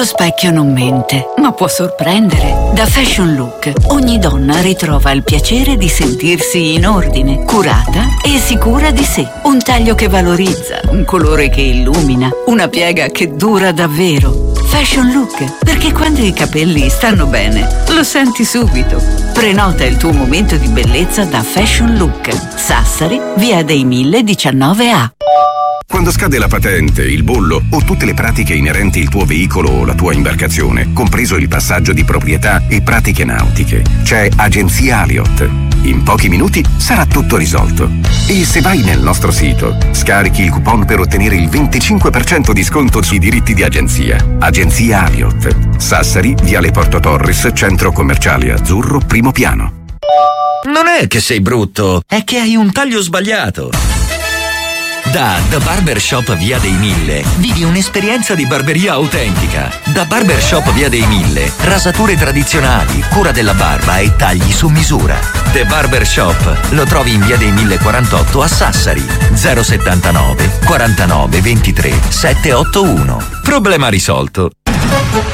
Lo specchio non mente, ma può sorprendere. Da Fashion Look, ogni donna ritrova il piacere di sentirsi in ordine, curata e sicura di sé. Un taglio che valorizza, un colore che illumina, una piega che dura davvero. Fashion Look, perché quando i capelli stanno bene, lo senti subito. Prenota il tuo momento di bellezza da Fashion Look. Sassari, via dei 1019A. Quando scade la patente, il bollo o tutte le pratiche inerenti al tuo veicolo o la tua imbarcazione, compreso il passaggio di proprietà e pratiche nautiche, c'è Agenzia Aliot. In pochi minuti sarà tutto risolto. E se vai nel nostro sito, scarichi il coupon per ottenere il 25% di sconto sui diritti di agenzia. Agenzia Aliot. Sassari, Viale Porto Torres, Centro Commerciale Azzurro, primo piano. Non è che sei brutto, è che hai un taglio sbagliato. Da The Barber Shop Via dei Mille vivi un'esperienza di barberia autentica. Da Barber Shop Via dei Mille, rasature tradizionali, cura della barba e tagli su misura. The Barber Shop lo trovi in Via dei 1048 a Sassari. 079 49 23 781. Problema risolto.